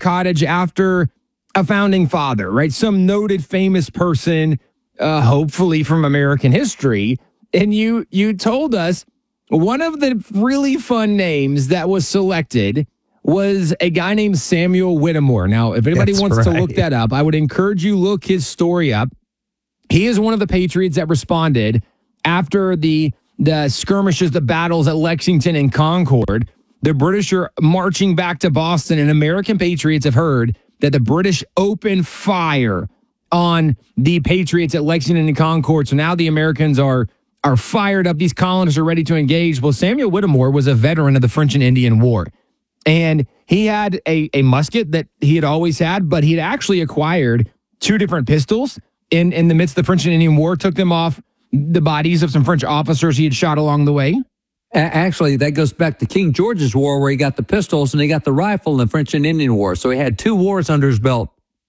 cottage after a founding father, right? Some noted famous person, hopefully from American history. And you told us one of the really fun names that was selected was a guy named Samuel Whittemore. Now, if anybody wants to look that up, I would encourage you look his story up. He is one of the Patriots that responded after the skirmishes, the battles at Lexington and Concord. The British are marching back to Boston, and American patriots have heard that the British opened fire on the Patriots at Lexington and Concord. So now the Americans are fired up. These colonists are ready to engage. Well, Samuel Whittemore was a veteran of the French and Indian War. And he had a musket that he had always had, but he had actually acquired 2 different pistols in the midst of the French and Indian War, took them off the bodies of some French officers he had shot along the way. Actually, that goes back to King George's War, where he got the pistols and he got the rifle in the French and Indian War. So he had 2 wars under his belt.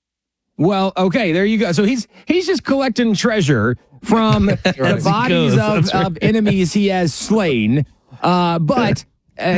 Well, okay, there you go. So he's just collecting treasure from the bodies of enemies he has slain. But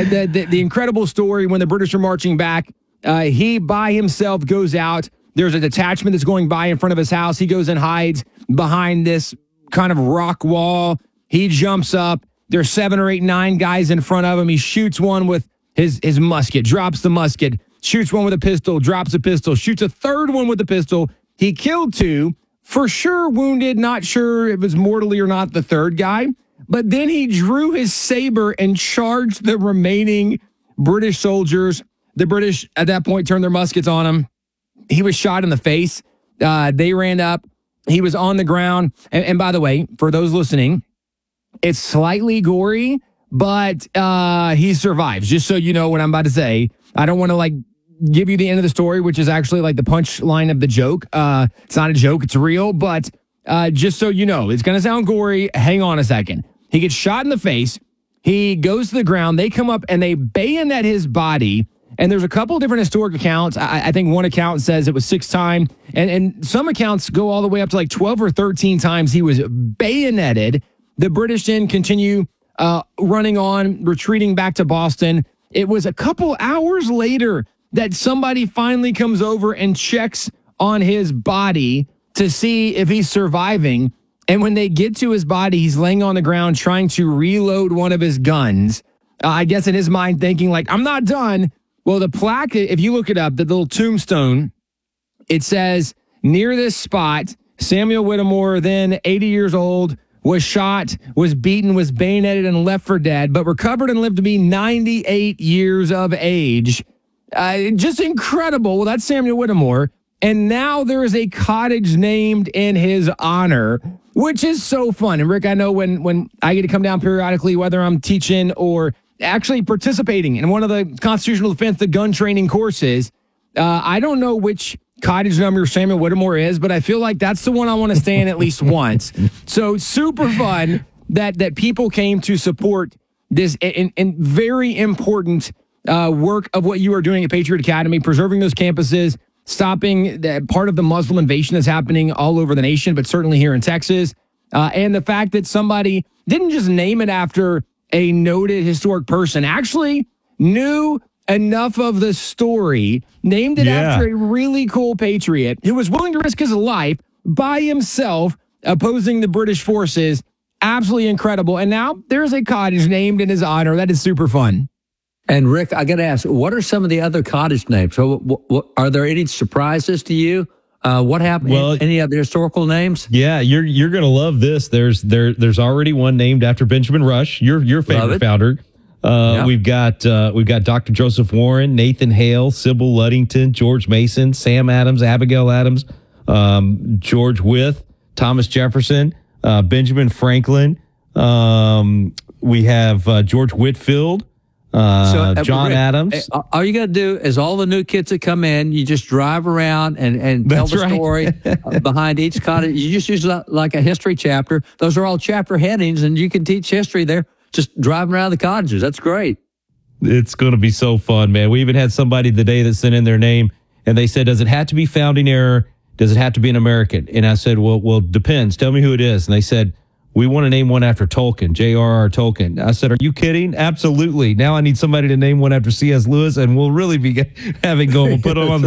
the incredible story, when the British are marching back, he by himself goes out. There's a detachment that's going by in front of his house. He goes and hides behind this kind of rock wall. He jumps up. There's 7 or 8, 9 guys in front of him. He shoots one with his musket, drops the musket, shoots one with a pistol, drops a pistol, shoots a third one with a pistol. He killed 2, for sure wounded, not sure if it was mortally or not, the third guy. But then he drew his saber and charged the remaining British soldiers. The British, at that point, turned their muskets on him. He was shot in the face. They ran up. He was on the ground. And by the way, for those listening, it's slightly gory, but he survives. Just so you know what I'm about to say. I don't want to give you the end of the story, which is actually the punchline of the joke. It's not a joke. It's real. But just so you know, it's going to sound gory. Hang on a second. He gets shot in the face. He goes to the ground. They come up and they bayonet his body. And there's a couple of different historic accounts. I think one account says it was 6 times. And some accounts go all the way up to 12 or 13 times he was bayoneted. The British then continue running on, retreating back to Boston. It was a couple hours later that somebody finally comes over and checks on his body to see if he's surviving. And when they get to his body, he's laying on the ground trying to reload one of his guns. I guess in his mind thinking I'm not done. Well, the plaque, if you look it up, the little tombstone, it says, near this spot, Samuel Whittemore, then 80 years old, was shot, was beaten, was bayoneted, and left for dead, but recovered and lived to be 98 years of age. Just incredible. Well, that's Samuel Whittemore. And now there is a cottage named in his honor, which is so fun. And Rick, I know when I get to come down periodically, whether I'm teaching or actually participating in one of the constitutional defense, the gun training courses, I don't know which cottage number Samuel Whittemore is, but I feel like that's the one I want to stay in at least once. So super fun that people came to support this and very important work of what you are doing at Patriot Academy, preserving those campuses, stopping part of the Muslim invasion that's happening all over the nation, but certainly here in Texas. And the fact that somebody didn't just name it after a noted historic person, actually knew enough of the story, named it after a really cool patriot who was willing to risk his life by himself opposing the British forces. Absolutely incredible. And now there's a cottage named in his honor. That is super fun. And Rick, I got to ask, what are some of the other cottage names? So are there any surprises to you? What happened? Well, any other historical names? Yeah, you're going to love this. There's already one named after Benjamin Rush, your favorite founder. We've got Dr. Joseph Warren, Nathan Hale, Sybil Luddington, George Mason, Sam Adams, Abigail Adams, George Wythe, Thomas Jefferson, Benjamin Franklin. We have George Whitfield. John Rick, Adams. All you got to do is all the new kids that come in, you just drive around and tell the story behind each cottage. You just use like a history chapter. Those are all chapter headings, and you can teach history there just driving around the cottages. That's great. It's going to be so fun, man. We even had somebody today that sent in their name, and they said, does it have to be founding era? Does it have to be an American? And I said, well, depends. Tell me who it is. And they said, we want to name one after Tolkien, J.R.R. Tolkien. I said, are you kidding? Absolutely. Now I need somebody to name one after C.S. Lewis, and we'll really be having going. We'll put it on the